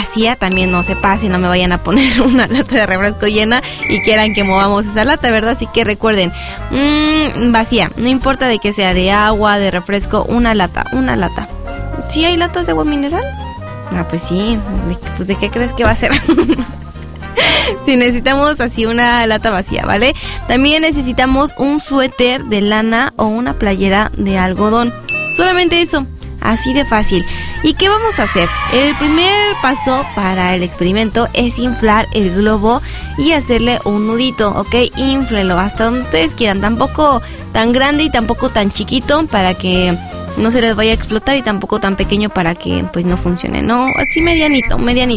vacía, también no se pasen, no me vayan a poner una lata de refresco llena y quieran que movamos esa lata, ¿verdad? Así que recuerden, vacía, no importa de que sea de agua, de refresco, una lata. ¿Sí hay latas de agua mineral? Ah, pues sí, pues ¿de qué crees que va a ser? Si necesitamos así una lata vacía, ¿vale? También necesitamos un suéter de lana o una playera de algodón. Solamente eso, así de fácil. ¿Y qué vamos a hacer? El primer paso para el experimento es inflar el globo y hacerle un nudito, ¿ok? Inflelo hasta donde ustedes quieran, tampoco tan grande y tampoco tan chiquito para que no se les vaya a explotar y tampoco tan pequeño para que pues no funcione, ¿no? Así medianito.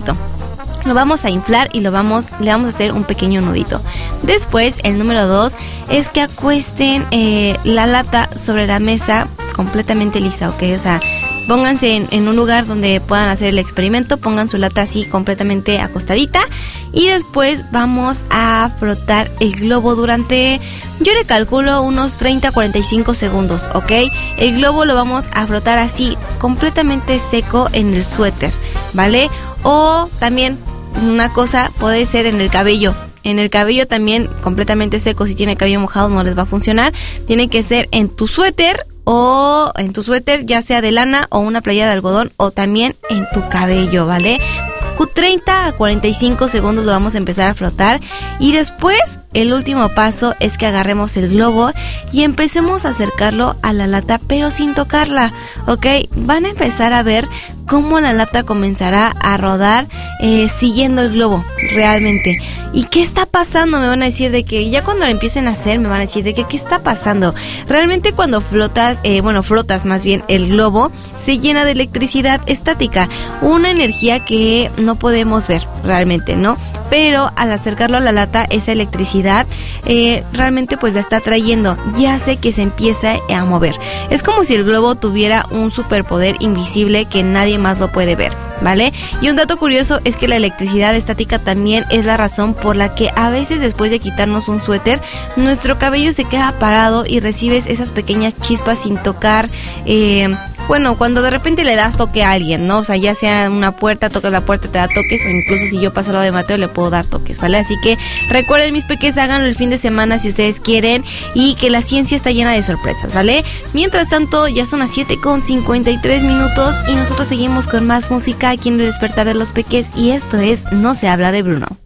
Lo vamos a inflar y le vamos a hacer un pequeño nudito. Después, el número 2 es que acuesten la lata sobre la mesa completamente lisa, ¿ok? O sea, pónganse en un lugar donde puedan hacer el experimento, pongan su lata así completamente acostadita y después vamos a frotar el globo durante, yo le calculo unos 30-45 segundos, ¿ok? El globo lo vamos a frotar así completamente seco en el suéter, ¿vale? O también una cosa puede ser en el cabello. En el cabello también completamente seco, si tiene cabello mojado no les va a funcionar. Tiene que ser en tu suéter o en tu suéter, ya sea de lana o una playera de algodón o también en tu cabello, ¿vale? 30 a 45 segundos lo vamos a empezar a frotar y después el último paso es que agarremos el globo y empecemos a acercarlo a la lata pero sin tocarla, ¿ok? Van a empezar a ver cómo la lata comenzará a rodar siguiendo el globo realmente. ¿Y qué está pasando? Me van a decir de que ya cuando lo empiecen a hacer me van a decir de que qué está pasando. Realmente cuando frotas más bien el globo, se llena de electricidad estática, una energía que no podemos ver realmente, ¿no? Pero al acercarlo a la lata, esa electricidad realmente pues la está trayendo y hace que se empiece a mover. Es como si el globo tuviera un superpoder invisible que nadie más lo puede ver, ¿vale? Y un dato curioso es que la electricidad estática también es la razón por la que a veces después de quitarnos un suéter, nuestro cabello se queda parado y recibes esas pequeñas chispas sin tocar. Cuando de repente le das toque a alguien, ¿no? O sea, ya sea una puerta, tocas la puerta, te da toques, o incluso si yo paso al lado de Mateo le puedo dar toques, ¿vale? Así que recuerden, mis peques, háganlo el fin de semana si ustedes quieren y que la ciencia está llena de sorpresas, ¿vale? Mientras tanto, ya son las 7:53 y nosotros seguimos con más música aquí en el Despertar de los Peques y esto es No se habla de Bruno.